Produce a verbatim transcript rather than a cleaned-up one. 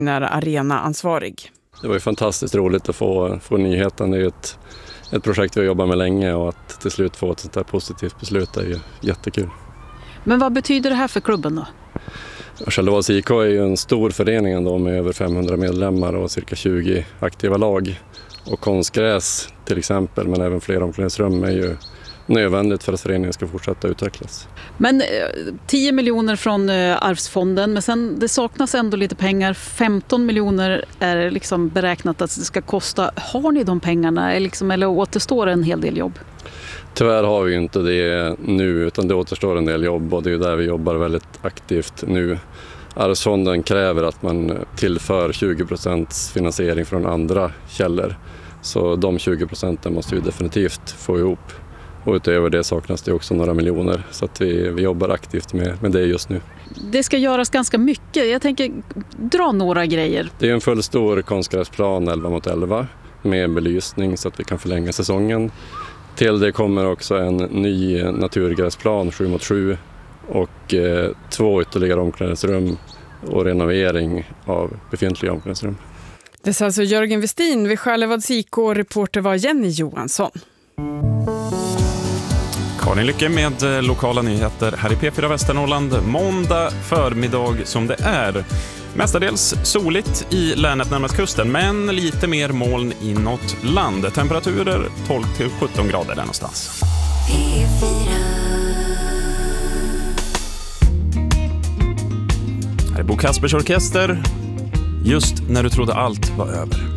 när arenaansvarig. Det var ju fantastiskt roligt att få, få nyheten. Det är ju ett, ett projekt vi har jobbat med länge och att till slut få ett sånt här positivt beslut är ju jättekul. Men vad betyder det här för klubben då? Skällevads I K är ju en stor förening ändå med över femhundra medlemmar och cirka tjugo aktiva lag. Och konstgräs till exempel, men även fler omklädningsrum är ju nödvändigt för att föreningen ska fortsätta utvecklas. Men tio miljoner från Arvsfonden, men sen det saknas ändå lite pengar. femton miljoner är liksom beräknat att det ska kosta. Har ni de pengarna liksom, eller återstår en hel del jobb? Tyvärr har vi inte det nu, utan det återstår en del jobb och det är där vi jobbar väldigt aktivt nu. Arvsfonden kräver att man tillför tjugo procent finansiering från andra källor. Så de tjugo procenten måste vi definitivt få ihop. Och utöver det saknas det också några miljoner. Så att vi, vi jobbar aktivt med, med det just nu. Det ska göras ganska mycket. Jag tänker dra några grejer. Det är en full stor konstgräsplan elva mot elva med belysning så att vi kan förlänga säsongen. Till det kommer också en ny naturgräsplan sju mot sju och eh, två ytterligare omklädningsrum och renovering av befintliga omklädningsrum. Det sa alltså Jörgen Westin vid Skällevads I K, reporter var Jenny Johansson. Karin Lycke med lokala nyheter här i P fyra Västernorrland. Måndag förmiddag som det är. Mestadels soligt i länet närmast kusten, men lite mer moln inåt land. Temperaturer tolv till sjutton grader där någonstans. P fyra. Här är Bo Kaspers orkester. Just när du trodde allt var över.